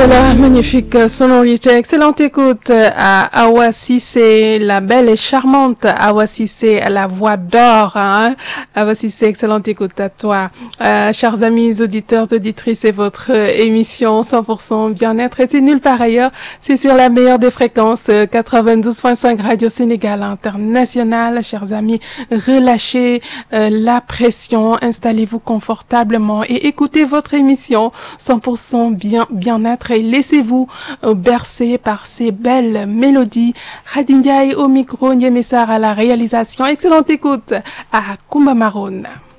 là là, magnifique sonorité, excellente écoute à Awa Cissé, la belle et charmante Awa Cissé, à la voix d'or, hein. Awa Cissé, excellente écoute à toi. Chers amis auditeurs, auditrices, c'est votre émission 100% bien-être et c'est nulle part ailleurs, c'est sur la meilleure des fréquences, 92.5 Radio Sénégal International. Chers amis, relâchez la pression, installez-vous confortablement et écoutez votre émission 100% bien-être et laissez-vous bercer par ces belles mélodies. Khady Ndiaye au micro, Ndiémé Sarr à la réalisation. Excellente écoute à Kumba Maroun.